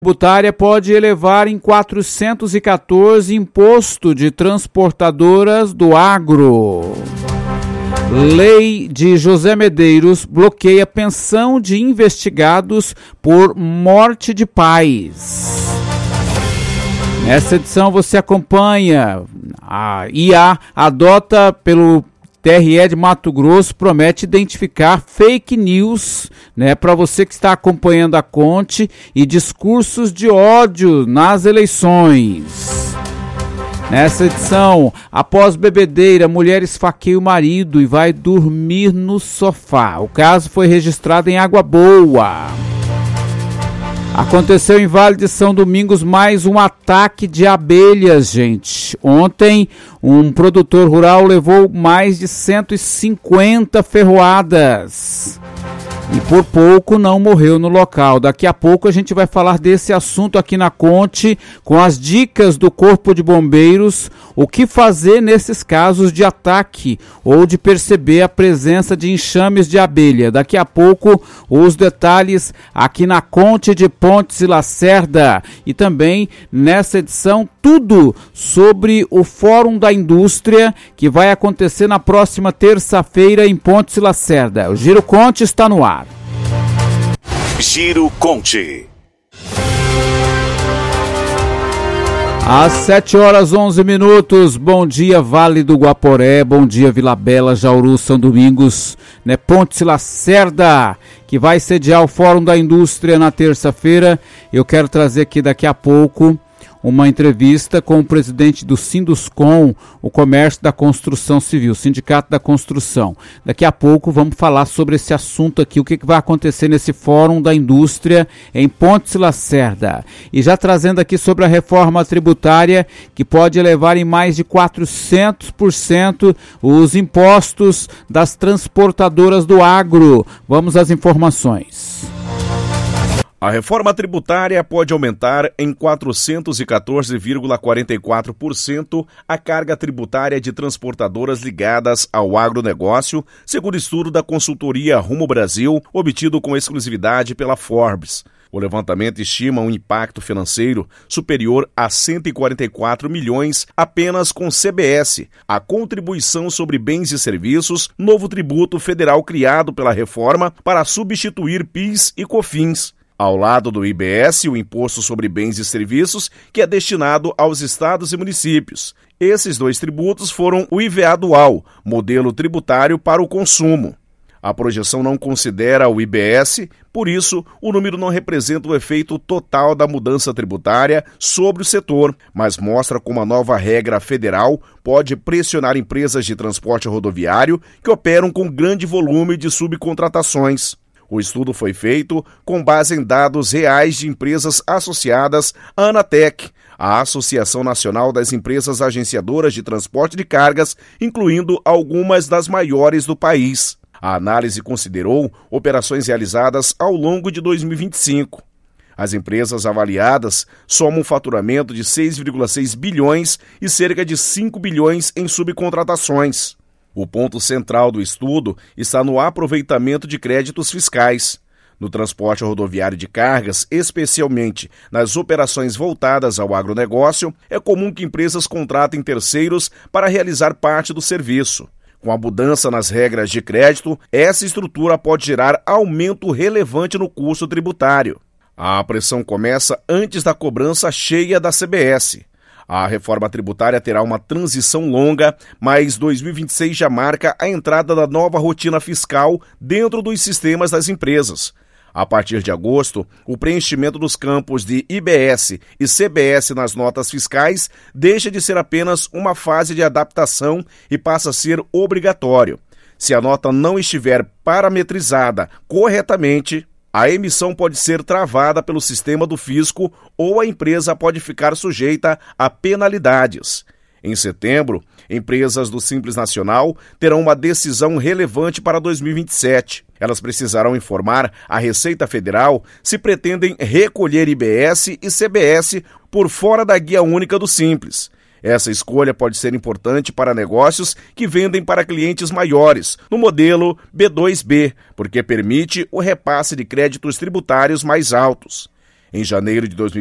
Tributária pode elevar em 414 imposto de transportadoras do agro. Lei de José Medeiros bloqueia pensão de investigados por morte de pais. Nessa edição você acompanha a IA adota pelo TRE de Mato Grosso, promete identificar fake news, para você que está acompanhando a Conte, e discursos de ódio nas eleições. Nessa edição, após bebedeira, mulher esfaqueia o marido e vai dormir no sofá. O caso foi registrado em Água Boa. Aconteceu em Vale de São Domingos mais um ataque de abelhas, gente. Ontem, um produtor rural levou mais de 150 ferroadas. E por pouco não morreu no local. Daqui a pouco a gente vai falar desse assunto aqui na Conte, com as dicas do Corpo de Bombeiros, o que fazer nesses casos de ataque ou de perceber a presença de enxames de abelha. Daqui a pouco os detalhes aqui na Conte de Pontes e Lacerda. E também nessa edição tudo sobre o Fórum da Indústria que vai acontecer na próxima terça-feira em Pontes e Lacerda. O Giro Conte está no ar. Giro Conte. Às 7h11. Bom dia, Vale do Guaporé, bom dia, Vila Bela, Jauru, São Domingos, Pontes e Lacerda, que vai sediar o Fórum da Indústria na terça-feira. Eu quero trazer aqui daqui a pouco uma entrevista com o presidente do Sinduscom, o Comércio da Construção Civil, Sindicato da Construção. Daqui a pouco vamos falar sobre esse assunto aqui, o que vai acontecer nesse Fórum da Indústria em Pontes e Lacerda. E já trazendo aqui sobre a reforma tributária, que pode elevar em mais de 400% os impostos das transportadoras do agro. Vamos às informações. A reforma tributária pode aumentar em 414,44% a carga tributária de transportadoras ligadas ao agronegócio, segundo estudo da consultoria Rumo Brasil, obtido com exclusividade pela Forbes. O levantamento estima um impacto financeiro superior a 144 milhões apenas com CBS, a Contribuição sobre Bens e Serviços, novo tributo federal criado pela reforma para substituir PIS e COFINS. Ao lado do IBS, o Imposto sobre Bens e Serviços, que é destinado aos estados e municípios. Esses dois tributos foram o IVA dual, modelo tributário para o consumo. A projeção não considera o IBS, por isso, o número não representa o efeito total da mudança tributária sobre o setor, mas mostra como a nova regra federal pode pressionar empresas de transporte rodoviário que operam com grande volume de subcontratações. O estudo foi feito com base em dados reais de empresas associadas à Anatec, a Associação Nacional das Empresas Agenciadoras de Transporte de Cargas, incluindo algumas das maiores do país. A análise considerou operações realizadas ao longo de 2025. As empresas avaliadas somam um faturamento de 6,6 bilhões e cerca de 5 bilhões em subcontratações. O ponto central do estudo está no aproveitamento de créditos fiscais. No transporte rodoviário de cargas, especialmente nas operações voltadas ao agronegócio, é comum que empresas contratem terceiros para realizar parte do serviço. Com a mudança nas regras de crédito, essa estrutura pode gerar aumento relevante no custo tributário. A pressão começa antes da cobrança cheia da CBS. A reforma tributária terá uma transição longa, mas 2026 já marca a entrada da nova rotina fiscal dentro dos sistemas das empresas. A partir de agosto, o preenchimento dos campos de IBS e CBS nas notas fiscais deixa de ser apenas uma fase de adaptação e passa a ser obrigatório. Se a nota não estiver parametrizada corretamente, a emissão pode ser travada pelo sistema do fisco ou a empresa pode ficar sujeita a penalidades. Em setembro, empresas do Simples Nacional terão uma decisão relevante para 2027. Elas precisarão informar à Receita Federal se pretendem recolher IBS e CBS por fora da guia única do Simples. Essa escolha pode ser importante para negócios que vendem para clientes maiores, no modelo B2B, porque permite o repasse de créditos tributários mais altos. Em janeiro de 2020,